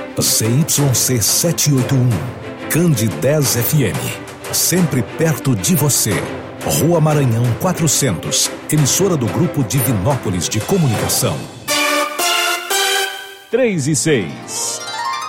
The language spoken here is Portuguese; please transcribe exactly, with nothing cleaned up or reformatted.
Z Y C setecentos e oitenta e um, Candidez F M, sempre perto de você. Rua Maranhão quatrocentos, emissora do Grupo Divinópolis de Comunicação. três e seis.